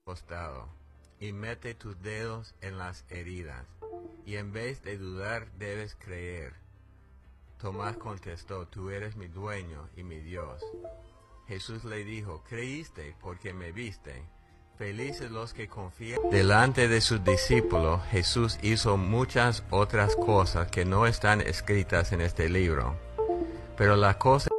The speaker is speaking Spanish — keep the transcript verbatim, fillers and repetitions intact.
costado, y mete tus dedos en las heridas, y en vez de dudar debes creer. Tomás contestó, tú eres mi dueño y mi Dios. Jesús le dijo, creíste porque me viste. Felices los que confían. Delante de sus discípulos, Jesús hizo muchas otras cosas que no están escritas en este libro. Pero la cosa